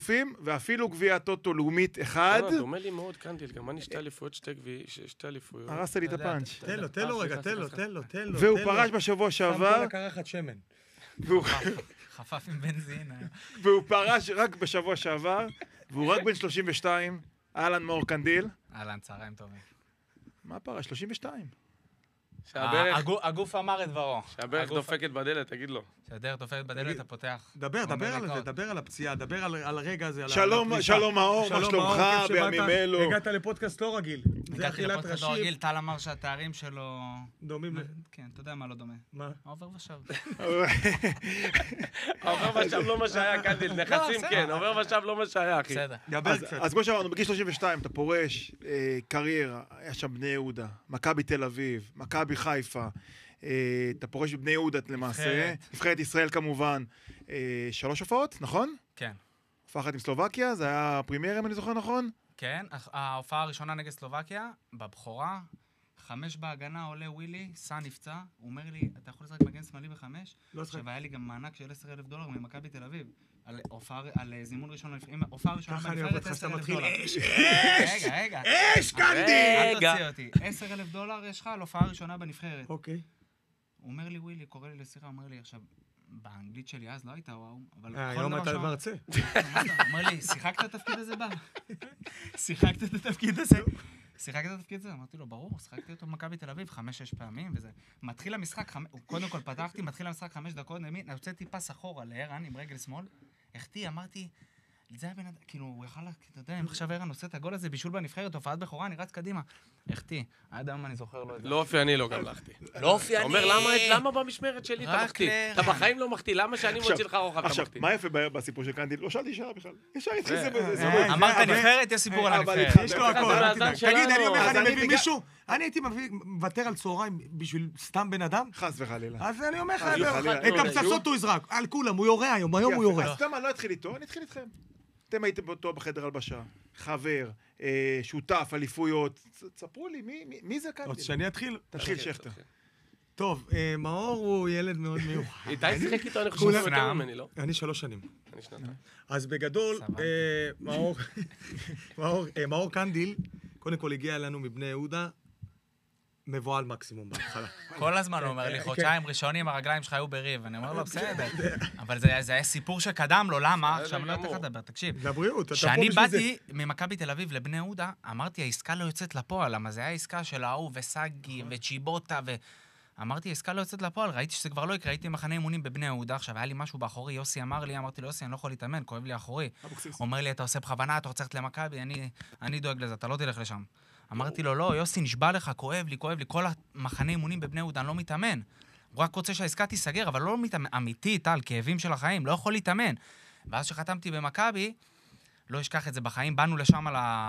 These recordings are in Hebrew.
ואפילו גביע הטוטו לאומית אחד. דומה לי מאוד קנדיל, גם אני שתי אליפויות, שתי אליפויות. הרסת לי את הפאנץ'. תן לו רגע, תן לו. והוא פרש בשבוע שעבר. שם לקרחת שמן. חפף עם בנזין. והוא פרש רק בשבוע שעבר, והוא רק בן 32, אהלן מאור קנדיל. אהלן, צהריים טובים. מה פרש? 32. הגוף אמר את דברו. שהברך דופקת בדלת, תגיד לו. שהדרך דופקת בדלת, אתה פותח. דבר על זה, דבר על הפציעה, דבר על הרגע הזה. שלום מאור, מה שלומך בימים אלו? הגעת לפודקאסט לא רגיל. זה אכילת ראשים. טל אמר שהתארים שלו... דומים ל... כן, אתה יודע מה לא דומה. מה? עובר ושב. עובר ושב לא מה שהיה, קנדיל, נכסים כן, עובר ושב לא מה שהיה, אחי. בסדר. אז כמו שאמרנו, בגיל 32 אתה פורש, קריירה, היה שם בני יהודה, מכבי תל אביב, מכבי חיפה, אתה פורש בבני יהודה למעשה, נבחרת ישראל כמובן, 3 הופעות, נכון? כן. הופעה אחת עם סלובקיה, זה היה פרימייר אם אני זוכר נכון? כן, ההופעה הראשונה נגד סלובקיה, בבחורה, 5 בהגנה עולה ווילי, סע נפצע, הוא אומר לי, אתה יכול לשחק מגן שמאלי ב5? עכשיו היה לי גם מענק של $10,000 ממכבי תל אביב, על זימון ראשון, הופעה ראשונה בנבחרת $10,000. רגע. אש, קנדיל! אל תוציא אותי, $10,000 יש לך על הופעה ראשונה בנבחרת. אוקיי. הוא אומר לי, ווילי, קורא לי לשיחה, אומר לי, עכשיו, באנגלית שלי אז לא הייתה וואו, אבל... היום אתה מרצה. הוא אומר לי, שיחקת את התפקיד הזה בה? שיחקת את התפקיד הזה? אמרתי לו, ברור, שיחקתי אותו במכבי תל אביב 5-6 פעמים, וזה... מתחיל המשחק, קודם כל פתחתי, מתחיל המשחק 5 דקות, הוצאתי פס אחורה לערן עם רגל שמאל, החטיא, אמרתי, זה היה בן אדם, כאילו, הוא יכל, אתה יודע, אם עכשיו ערן עושה את הגול הזה, בישול בנבחרת, הופעת בכורה, אני רץ קדימה. החטיא, עד היום אני זוכר לו את זה. לא אופייני לו גם לחתי. לא אופייני. אומר, למה במשמרת שלי אתה מחטיא? אתה בחיים לא מחטיא, למה שאני מוציא לך רוחב אתה מחטיא? עכשיו, מה יפה בסיפור של קנדיל? לא שאלתי שאלה בכלל. ישר התחיל זה. אמרת נבחרת, יש סיפור על הנבחרת. יש לו הכל, תגיד, אני אומר לך, אני מביא מישהו, אני הייתי מוותר על צהריים בשביל סתם בן אדם? חס וחלילה. אז אני אומר לך, את הפצצות הוא יזרק, על כולם, הוא יורה היום הוא יורה. אז אתה מה, לא התחיל איתו, אני אתחיל איתכם. אתם הייתם אותו בחדר הלבשה, חבר, שותף, אליפויות, תספרו לי, מי זה קנדיל? רוצה שאני אתחיל? תתחיל שכתר. טוב, מאור הוא ילד מאוד מיוחד. איתי שיחק איתו, אני חושב יותר ממני, לא? אני 3 שנים. אני שנתיים. אז בגדול, מאור קנדיל, קודם כל הגיע אלינו מבני יהודה, מבועל מקסימום בהתחלה. כל הזמן הוא אומר לי, חודשיים ראשונים הרגליים שלך היו בריב, אני אומר לו, בסדר. אבל זה היה סיפור שקדם לו, למה? עכשיו אני לא יודע איך לדבר, תקשיב. לבריאות, כשאני באתי ממכבי תל אביב לבני יהודה, אמרתי, העסקה לא יוצאת לפועל, למה זה היה עסקה של ההוא וסגי וצ'יבוטה אמרתי, העסקה לא יוצאת לפועל, ראיתי שזה כבר לא יקרה, הייתי מחנה אימונים בבני יהודה, עכשיו היה לי משהו באחורי, יוסי אמרתי לו, יוסי, אני לא יכול להתאמן, כואב לי האחורי. אומר לי, אתה עושה בכוונה, אתה רוצה ללכת למכבי, אני דואג לזה, אתה לא תלך לשם. אמרתי לו, לא, יוסי, נשבע לך, כואב לי, כל המחנה אימונים בבני יהודה, אני לא מתאמן. הוא רק רוצה שהעסקה תיסגר, אבל לא מתאמן, אמיתי, טל, כאבים של החיים, לא יכול להתאמן. ואז שחתמתי במכבי, לא אשכח את זה בחיים, באנו לשם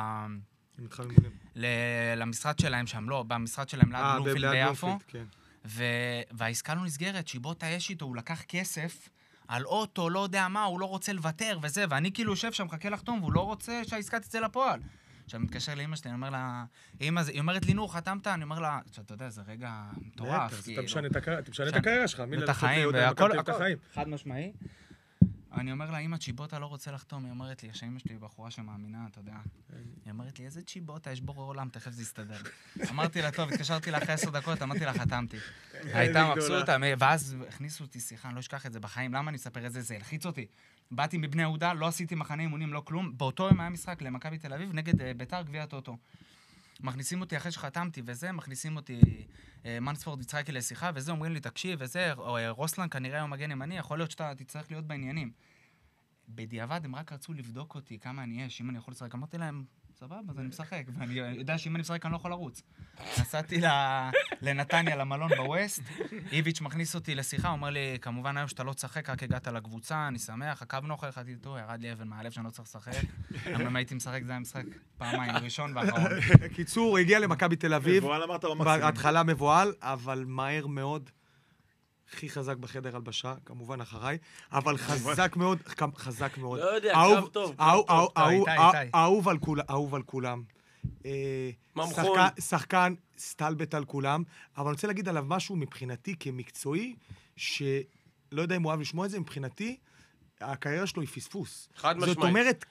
למשרד שלהם שם, לא, במשרד שלהם ליד בלומפילד ביפו. והעסקה לא נסגרת, שיבוטה יש איתו, הוא לקח כסף על אוטו, לא יודע מה, הוא לא רוצה לוותר וזה, ואני כאילו יושב שם, מחכה לחתום, והוא לא רוצה שהעסקה תצא לפועל. עכשיו, אני מתקשר לאמא שלי, אני אומר לה, היא אומרת לי, נו, חתמת? אני אומר לה, אתה יודע, זה רגע מטורף. אתה משנה את הקריירה שלך, את החיים, והכל, חד משמעי. אני אומר לה, אמא, צ'יבוטה לא רוצה לחתום, היא אומרת לי, שאמא שלי בחורה שמאמינה, אתה יודע. היא אומרת לי, איזה צ'יבוטה, יש בורא עולם, תכף זה יסתדר. אמרתי לה, טוב, התקשרתי לה אחרי 10 דקות, אמרתי לה, חתמתי. הייתה מבסוטה, ואז הכניסו אותי שיחה, אני לא אשכח את זה בחיים, למה אני אספר את זה? זה הלחיץ אותי. באתי מבני יהודה, לא עשיתי מחנה אימונים, לא כלום. באותו יום היה משחק למכבי תל אביב נגד בית"ר גביע הטוטו. מכניסים אותי אחרי שחתמתי וזה, מכניסים אותי מנספורד יצחקי לשיחה וזה, אומרים לי, תקשיב וזה, רוסלן כנראה הוא מגן ימני, יכול להיות שאתה תצטרך להיות בעניינים. בדיעבד הם רק רצו לבדוק אותי כמה אני יש, אם אני יכול לשחק. אמרתי להם, סבבה, אז אני משחק, ואני יודע שאם אני משחק אני לא יכול לרוץ. נסעתי לנתניה, למלון בווסט, איביץ' מכניס אותי לשיחה, הוא אומר לי, כמובן היום שאתה לא תשחק, רק הגעת לקבוצה, אני שמח, עקבנו אחריך, איתו, ירד לי אבן מהלב שאני לא צריך לשחק. אם הייתי משחק, זה היה משחק פעמיים, ראשון ואחרון. קיצור, הגיע למכבי תל אביב, בהתחלה מבועל, אבל מהר מאוד, הכי חזק בחדר הלבשה, כמובן אחריי, אבל חזק מאוד. לא יודע, קרב טוב. אהוב על כולם. ממחון. שחקן סטלבט על כולם, אבל אני רוצה להגיד עליו משהו מבחינתי כמקצועי, שלא יודע אם הוא אוהב לשמוע את זה, מבחינתי, הקריירה שלו היא פספוס. חד משמעית. זאת אומרת,